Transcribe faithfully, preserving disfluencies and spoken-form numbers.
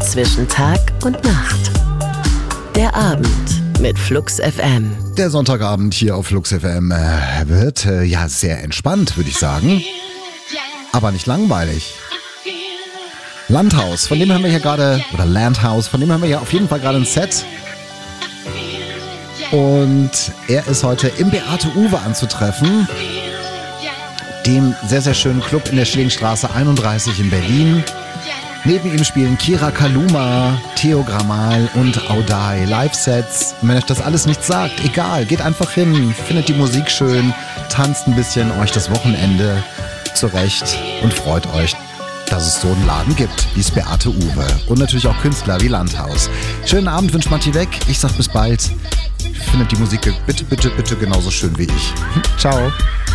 zwischen Tag und Nacht. Der Abend mit Flux F M. Der Sonntagabend hier auf Flux F M äh, wird äh, ja sehr entspannt, würde ich sagen. Aber nicht langweilig. Landhaus, von dem haben wir hier gerade, oder Landhaus, von dem haben wir ja auf jeden Fall gerade ein Set. Und er ist heute im Beate Uwe anzutreffen, dem sehr, sehr schönen Club in der Schillingstraße einunddreißig in Berlin. Neben ihm spielen Kira Kaluma, Theo Grammal und Audai Live-Sets. Und wenn euch das alles nichts sagt, egal, geht einfach hin, findet die Musik schön, tanzt ein bisschen euch das Wochenende zurecht und freut euch, dass es so einen Laden gibt, wie es Beate Uwe. Und natürlich auch Künstler wie Landhaus. Schönen Abend wünscht Matti weg. Ich sag bis bald. Findet die Musik bitte, bitte, bitte genauso schön wie ich. Ciao.